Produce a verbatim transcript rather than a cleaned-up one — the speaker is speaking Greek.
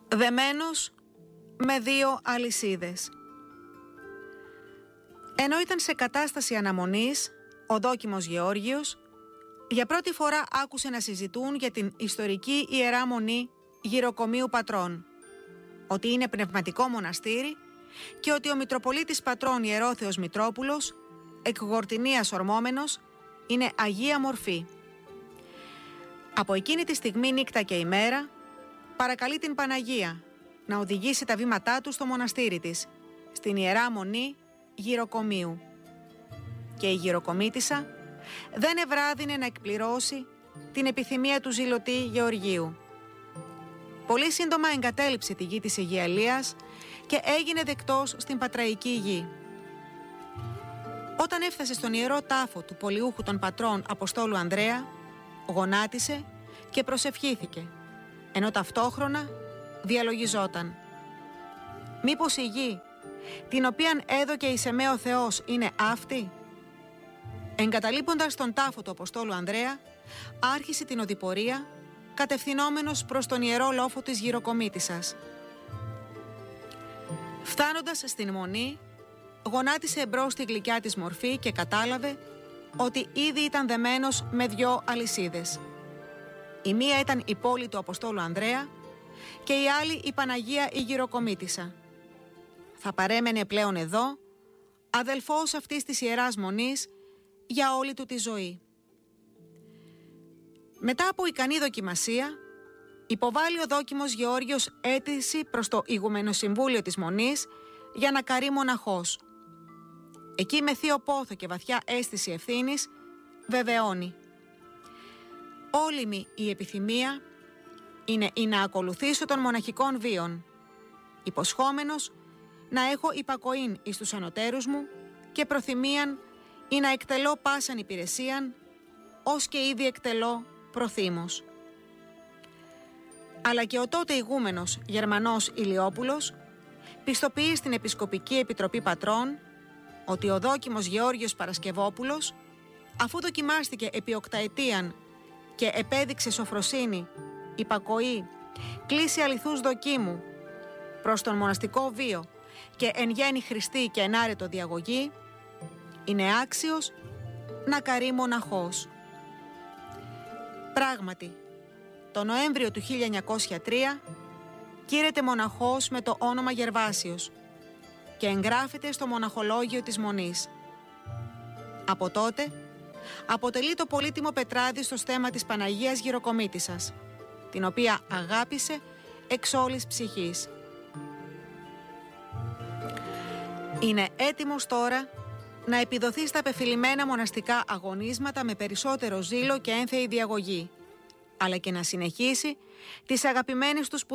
δεμένος με δύο αλυσίδες. Ενώ ήταν σε κατάσταση αναμονής, ο δόκιμος Γεώργιος για πρώτη φορά άκουσε να συζητούν για την ιστορική Ιερά Μονή Γυροκομείου Πατρών, ότι είναι πνευματικό μοναστήρι και ότι ο Μητροπολίτης Πατρών Ιερόθεος Μητρόπουλος, εκ Γορτινίας ορμόμενος, είναι Αγία Μορφή. Από εκείνη τη στιγμή νύχτα και ημέρα παρακαλεί την Παναγία να οδηγήσει τα βήματά του στο μοναστήρι της, στην Ιερά Μονή Γυροκομείου. Και η γυροκομήτισσα δεν ευράδυνε να εκπληρώσει την επιθυμία του ζηλωτή Γεωργίου. Πολύ σύντομα εγκατέλειψε τη γη της Αιγιαλίας και έγινε δεκτός στην πατραϊκή γη. Όταν έφτασε στον ιερό τάφο του πολιούχου των πατρών Αποστόλου Ανδρέα, γονάτισε και προσευχήθηκε, ενώ ταυτόχρονα διαλογιζόταν. Μήπως η γη, την οποίαν έδωκε εις εμέ ο Θεός, είναι αυτή? Εγκαταλείποντας τον τάφο του Αποστόλου Ανδρέα, άρχισε την οδηπορία, κατευθυνόμενος προς τον ιερό λόφο της γυροκομήτισσας. Φτάνοντας στην Μονή, γονάτισε εμπρός στη γλυκιά της μορφή και κατάλαβε ότι ήδη ήταν δεμένος με δυο αλυσίδες. Η μία ήταν η πόλη του Αποστόλου Ανδρέα και η άλλη η Παναγία η γυροκομήτισσα. Θα παρέμενε πλέον εδώ, αδελφός αυτής της Ιεράς Μονής, για όλη του τη ζωή. Μετά από ικανή δοκιμασία, υποβάλλει ο δόκιμος Γεώργιος αίτηση προς το Ηγουμενοσυμβούλιο της Μονής για να καρεί μοναχός. Εκεί με θείο πόθο και βαθιά αίσθηση ευθύνης βεβαιώνει: «Όλη η επιθυμία είναι ή να ακολουθήσω των μοναχικών βίων, υποσχόμενος να έχω υπακοήν εις τους ανωτέρους μου και προθυμίαν ή να εκτελώ πάσαν υπηρεσίαν, ως και ήδη εκτελώ προθύμως». Αλλά και ο τότε ηγούμενος Γερμανός Ηλιόπουλος πιστοποιεί στην Επισκοπική Επιτροπή Πατρών ότι ο δόκιμος Γεώργιος Παρασκευόπουλος, αφού δοκιμάστηκε επί οκταετίαν και επέδειξε σοφροσύνη, υπακοή, κλίση αληθούς δοκίμου προς τον μοναστικό βίο και εν γέννη χρηστή και ενάρετο διαγωγή, είναι άξιος να καρεί μοναχός. Πράγματι, το Νοέμβριο του χίλια εννιακόσια τρία κήρεται μοναχός με το όνομα Γερβάσιος και εγγράφεται στο μοναχολόγιο της Μονής. Από τότε αποτελεί το πολύτιμο πετράδι στο στέμμα της Παναγίας Γυροκομήτισσας, την οποία αγάπησε εξ όλης ψυχής. Είναι έτοιμος τώρα να επιδοθεί στα πεφυλημένα μοναστικά αγωνίσματα με περισσότερο ζήλο και ένθεη διαγωγή, αλλά και να συνεχίσει τις αγαπημένες του σπουδές